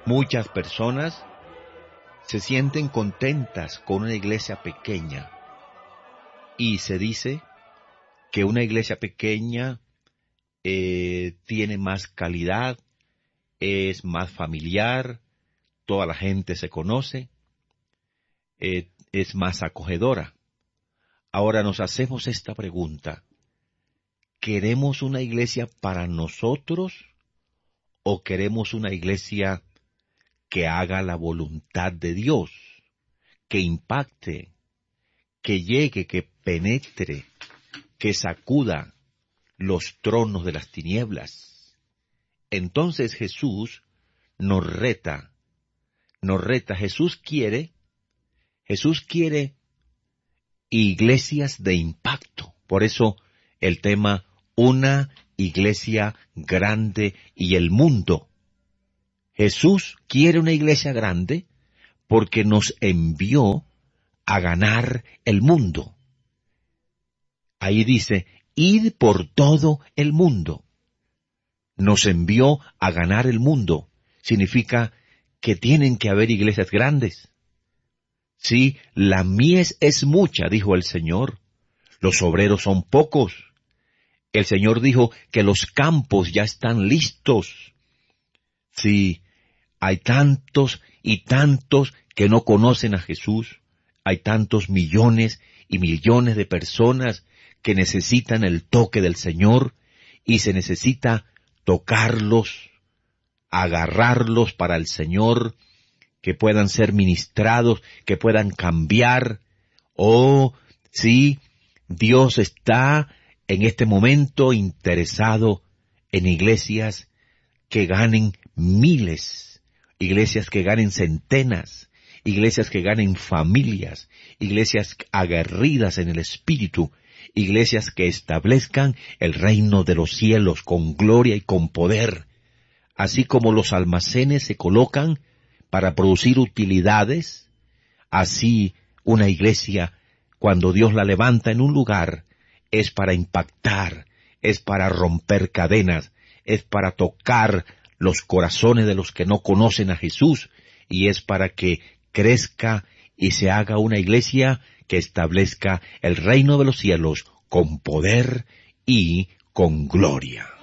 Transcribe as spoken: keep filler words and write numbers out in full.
Muchas personas se sienten contentas con una iglesia pequeña y se dice que una iglesia pequeña eh, tiene más calidad, es más familiar, toda la gente se conoce, eh, es más acogedora. Ahora nos hacemos esta pregunta: ¿queremos una iglesia para nosotros o queremos una iglesia que haga la voluntad de Dios, que impacte, que llegue, que penetre, que sacuda los tronos de las tinieblas? Entonces Jesús nos reta, nos reta. Jesús quiere, Jesús quiere iglesias de impacto. Por eso el tema, una iglesia grande y el mundo. Jesús quiere una iglesia grande porque nos envió a ganar el mundo. Ahí dice, id por todo el mundo. Nos envió a ganar el mundo. Significa que tienen que haber iglesias grandes. Sí, la mies es mucha, dijo el Señor. Los obreros son pocos. El Señor dijo que los campos ya están listos. Sí, hay tantos y tantos que no conocen a Jesús. Hay tantos millones y millones de personas que necesitan el toque del Señor, y se necesita tocarlos, agarrarlos para el Señor, que puedan ser ministrados, que puedan cambiar. Oh, sí, Dios está en este momento interesado en iglesias que ganen miles, iglesias que ganen centenas, iglesias que ganen familias, iglesias aguerridas en el Espíritu, iglesias que establezcan el reino de los cielos con gloria y con poder. Así como los almacenes se colocan para producir utilidades, así una iglesia, cuando Dios la levanta en un lugar, es para impactar, es para romper cadenas, es para tocar los corazones de los que no conocen a Jesús, y es para que crezca y se haga una iglesia que establezca el reino de los cielos con poder y con gloria.